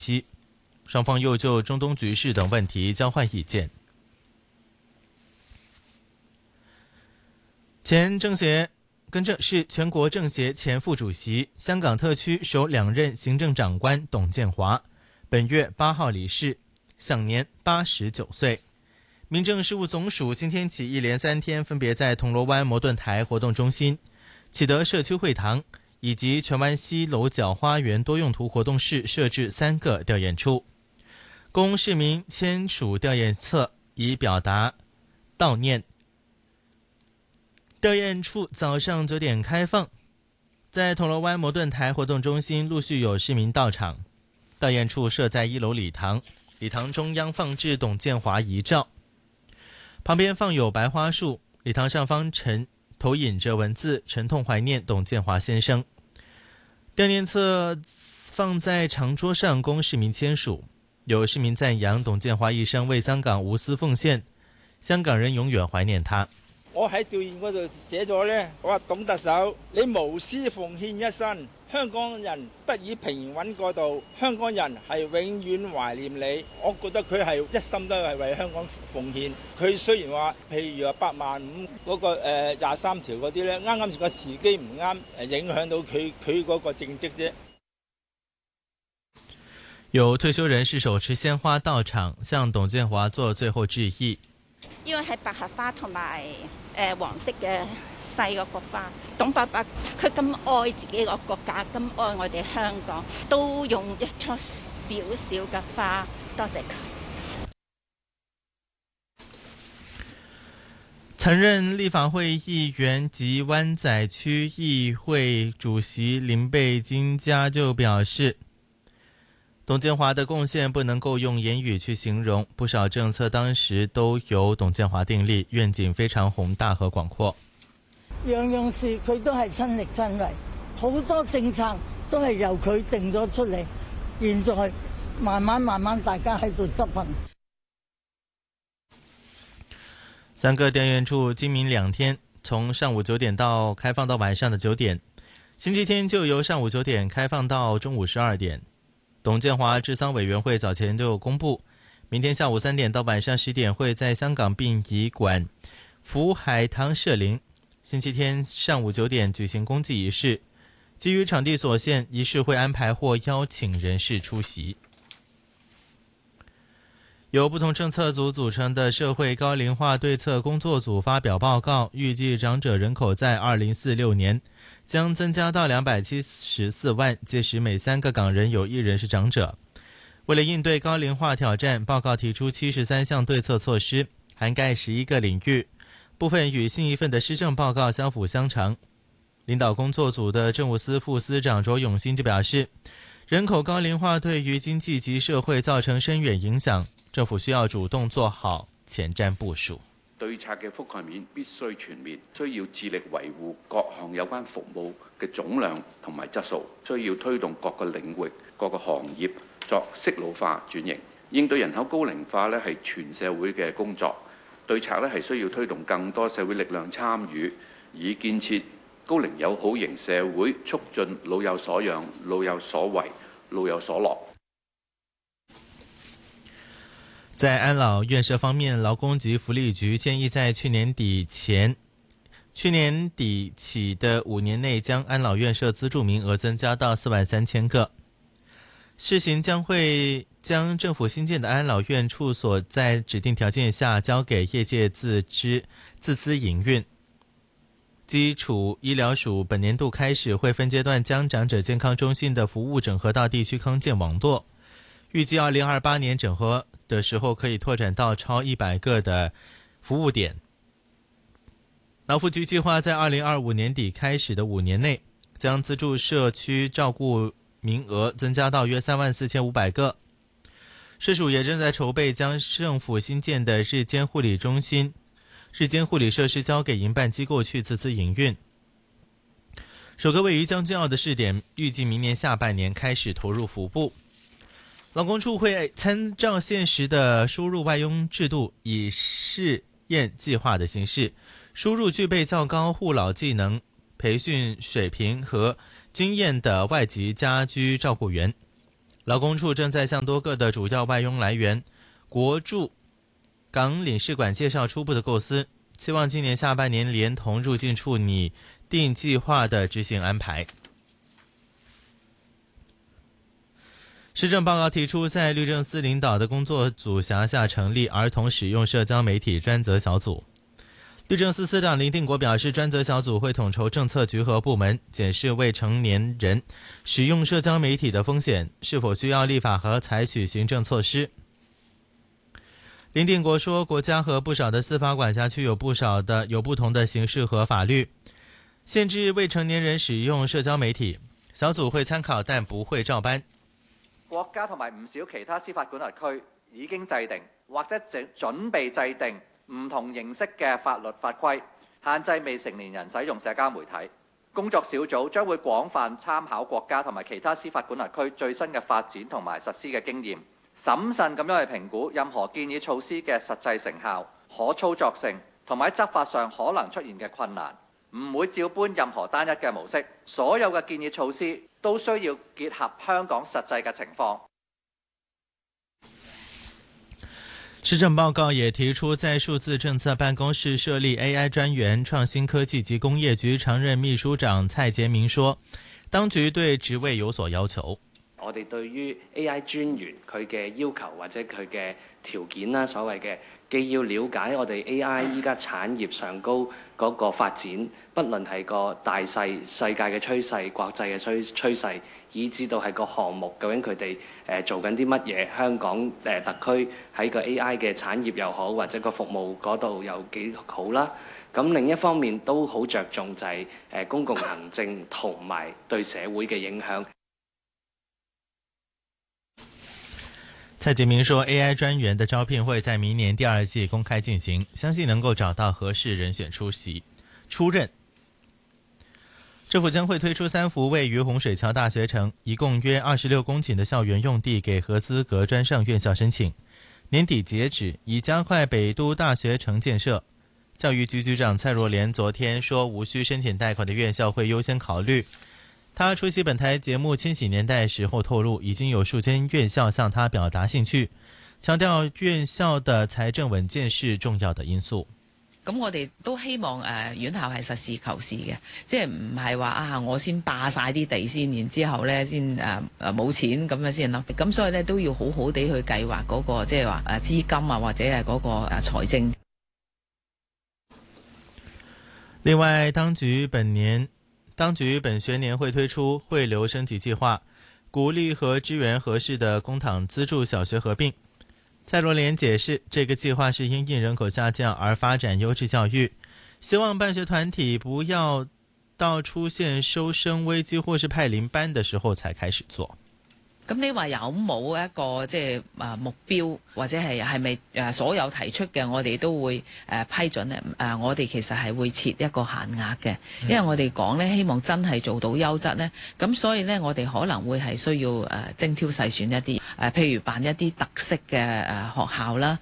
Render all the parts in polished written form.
期，双方又就中东局势等问题交换意见。是全国政协前副主席、香港特区首2任行政长官董建华，本月8号离世，享年89岁。民政事务总署今天起一连3天，分别在铜锣湾摩顿台活动中心、启德社区会堂以及荃湾西楼角花园多用途活动室设置3个吊唁处，供市民签署吊唁册，以表达悼念。吊唁处早上9点开放，在铜锣湾摩顿台活动中心陆续有市民到场。吊唁处设在1楼礼堂，礼堂中央放置董建华遗照，旁边放有白花树，礼堂上方投影着文字“沉痛怀念董建华先生”。吊唁册放在长桌上供市民签署，有市民赞扬董建华一生為香港無私奉獻，香港人永遠懷念他。 我喺吊唁嗰度寫咗呢，我話董特首，你無私奉獻一生，香港人得以平穩過渡，香港人係永遠懷念你。我覺得佢係一心都係為香港奉獻。佢雖然話，譬如話85000嗰個23條嗰啲呢，啱啱個時機唔啱，影響到佢嗰個政績啫。 有退休人士手持鮮花到場，向董建華做最後致意。 因為係百合花同埋黃色嘅細個國花，董伯伯佢咁愛自己個國家，咁愛我哋香港，都用一束小小嘅花，多謝佢。 曾任立法會議員及灣仔區議會主席林貝金嘉就表示，董建華的貢獻不能夠用言語去形容，不少政策當時都由董建華訂立，願景非常宏大和廣闊。 樣樣事佢都係親力親為，好多政策都係由佢定咗出嚟，現在慢慢大家喺度執行。 3個吊唁處今明2天，從上午9點到開放到晚上的9點，星期天就由上午9點開放到中午12點。董建華治喪委員會早前就公布，明天下午3點到晚上10點會在香港殯儀館福海堂設靈，星期天上午9點舉行公祭儀式。基於場地所限，儀式會安排或邀請人士出席。由不同政策組組成的社會高齡化對策工作組發表報告，預計長者人口在2046年將增加到274萬，屆時每3個港人有1人是長者。為了應對高齡化挑戰，報告提出73項對策措施，涵蓋11個領域，部分與新一份的施政報告相輔相成。領導工作組的政務司副司長卓永新就表示，人口高齡化對於經濟及社會造成深遠影響，政府需要主動做好前瞻部署。 對策嘅覆蓋面必須全面，需要致力維護各項有關服務嘅總量同埋質素，需要推動各個領域、各個行業作適老化轉型，應對人口高齡化咧係全社會嘅工作。對策咧係需要推動更多社會力量參與，以建設高齡友好型社會，促進老有所養、老有所為、老有所樂。 在安老院舍方面，勞工及福利局建議在去年底起的5年內，將安老院舍資助名額增加到43000個。試行將會將政府新建的安老院處所在指定條件下交給業界自資營運。基礎醫療署本年度開始會分階段將長者健康中心的服務整合到地區康健網絡，預計2028年整合的時候可以拓展到超100個的服務點。勞福局計劃在2025年底開始的5年內，將資助社區照顧名額增加到約34500個。社署也正在籌備將政府新建的日間護理中心、日間護理設施交給營辦機構去自資營運。首個位於將軍澳的試點，預計明年下半年開始投入服務。勞工處會參照現時的輸入外傭制度，以試驗計劃的形式，輸入具備較高護老技能、培訓水平和經驗的外籍家居照顧員。 劳工处正在向多个的主要外佣来源国驻港领事馆介绍初步的构思，期望今年下半年连同入境处拟定计划的执行安排。施政报告提出，在律政司领导的工作组辖下成立儿童使用社交媒体专责小组。律政司司长林定国表示，专责小组会统筹政策局和部门，检视未成年人使用社交媒体的风险，是否需要立法和采取行政措施。林定国说，国家和不少的司法管辖区有不同的形式和法律限制未成年人使用社交媒体，小組會參考但不會照搬。 國家同埋唔少其他司法管轄區已經制定或者準備制定唔同形式嘅法律法規，限制未成年人使用社交媒體。工作小組將會廣泛參考國家同埋其他司法管轄區最新嘅發展同埋實施嘅經驗，審慎咁樣去評估任何建議措施嘅實際成效、可操作性同埋執法上可能出現嘅困難，唔會照搬任何單一嘅模式。所有嘅建議措施都需要結合香港實際嘅情況。 施政報告也提出，在數字政策辦公室設立 AI 專員。創新科技及工業局常任秘書長蔡傑明說，當局對職位有所要求。 我哋對於 AI 專員佢嘅要求或者佢嘅條件啦，所謂嘅既要了解我哋 AI 依家產業上高嗰個發展，不論係個大勢、世界嘅趨勢、國際嘅趨勢，以至到係個項目究竟佢哋做緊啲乜嘢，香港特區喺個 AI 嘅產業又好，或者個服務嗰度有幾好啦。咁另一方面都好着重就係公共行政同埋對社會嘅影響。 蔡傑明說 ，AI 專員的招聘會在明年第二季公開進行，相信能夠找到合適人選出任。政府將會推出3幅位於洪水橋大學城，一共約26公頃的校園用地給合資格專上院校申請，年底截止，以加快北都大學城建設。教育局局長蔡若蓮昨天說，無需申請貸款的院校會優先考慮。他出席本台節目《千禧年代》時候透露，已經有數間院校向他表達興趣，強調院校的財政穩健是重要的因素。 咁我哋都希望院校係實事求是嘅，即係唔係話我先霸晒啲地先，然之後咧先冇錢咁樣先諗。咁所以咧都要好好地去計劃嗰個即係話資金啊，或者係嗰個財政。 另外，當局本學年會推出匯流升級計劃，鼓勵和支援合適的公帑資助小學合併。蔡若蓮解釋，這個計劃是因應人口下降而發展優質教育，希望辦學團體不要到出現收生危機或是派零班的時候才開始做。 咁你話有冇一個即係目標，或者係咪所有提出嘅我哋都會批准咧？我哋其實係會設一個限額嘅，因為我哋講咧希望真係做到優質咧，咁所以咧我哋可能會係需要精挑細選一啲譬如辦一啲特色嘅學校啦。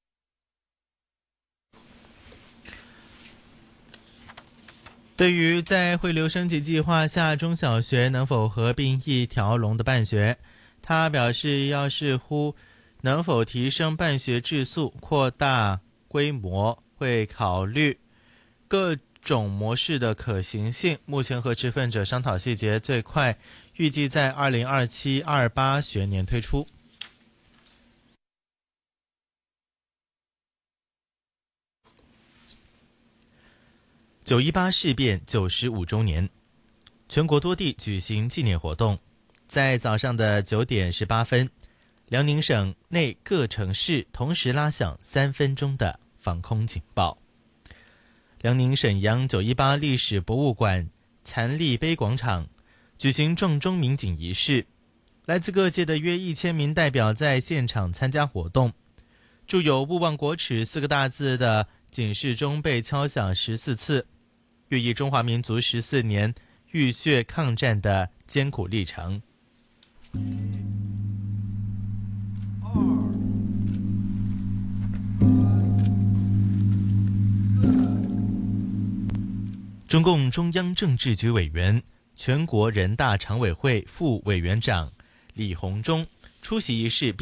對於在匯流升級計劃下中小學能否合併一條龍的辦學，他表示要視乎能否提升辦學質素、擴大規模，會考慮各種模式的可行性。目前和持份者商討細節，最快預計在2027-28學年推出。918事變95周年，全國多地舉行紀念活動。在早上的9點18分，遼寧省內各城市同時拉響3分鐘的防空警報。遼寧瀋陽918歷史博物館殘立碑廣場舉行撞鐘鳴警儀式，來自各界的約1000名代表在現場參加活動。著有勿忘國恥4個大字的警示鐘被敲響14次，寓意中華民族14年浴血抗戰的艱苦歷程。中共中央政治局委員、全國人大常委會副委員長李鴻忠出席仪式